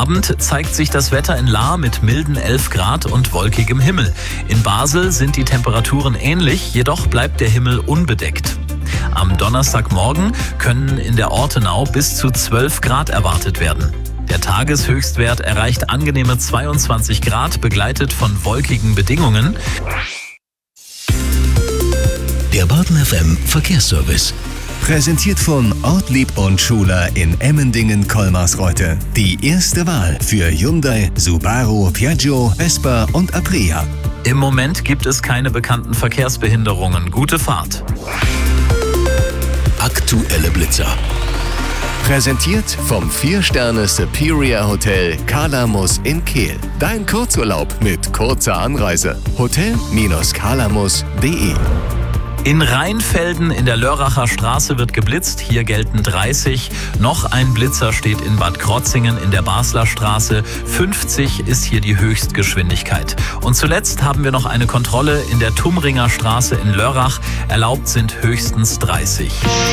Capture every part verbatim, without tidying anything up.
Abend zeigt sich das Wetter in Lahr mit milden elf Grad und wolkigem Himmel. In Basel sind die Temperaturen ähnlich, jedoch bleibt der Himmel unbedeckt. Am Donnerstagmorgen können in der Ortenau bis zu zwölf Grad erwartet werden. Der Tageshöchstwert erreicht angenehme zweiundzwanzig Grad, begleitet von wolkigen Bedingungen. Der Baden F M Verkehrsservice. Präsentiert von Ortlieb und Schuler in Emmendingen-Kolmarsreute. Die erste Wahl für Hyundai, Subaru, Piaggio, Vespa und Aprilia. Im Moment gibt es keine bekannten Verkehrsbehinderungen. Gute Fahrt. Aktuelle Blitzer. Präsentiert vom vier Sterne Superior Hotel Kalamus in Kehl. Dein Kurzurlaub mit kurzer Anreise. Hotel Kalamus punkt de. In Rheinfelden in der Lörracher Straße wird geblitzt. Hier gelten dreißig. Noch ein Blitzer steht in Bad Krotzingen in der Basler Straße. fünfzig ist hier die Höchstgeschwindigkeit. Und zuletzt haben wir noch eine Kontrolle in der Tumringer Straße in Lörrach. Erlaubt sind höchstens dreißig.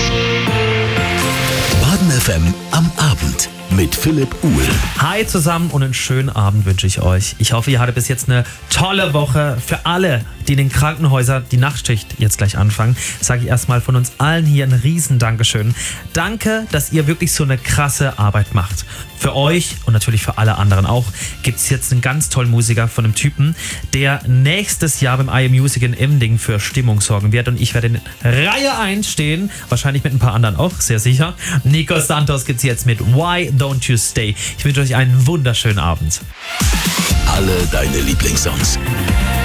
Baden F M am Abend mit Philipp Uhl. Hi zusammen und einen schönen Abend wünsche ich euch. Ich hoffe, ihr hattet bis jetzt eine tolle Woche. Für alle, die in den Krankenhäusern die Nachtschicht jetzt gleich anfangen, sage ich erstmal von uns allen hier ein riesen Dankeschön. Danke, dass ihr wirklich so eine krasse Arbeit macht. Für euch und natürlich für alle anderen auch gibt es jetzt einen ganz tollen Musiker von einem Typen, der nächstes Jahr beim I Am Music in Emmendingen für Stimmung sorgen wird. Und ich werde in Reihe eins stehen, wahrscheinlich mit ein paar anderen auch, sehr sicher. Nico Santos gibt's jetzt mit Why Don't You Stay. Ich wünsche euch einen wunderschönen Abend. Alle deine Lieblingssongs.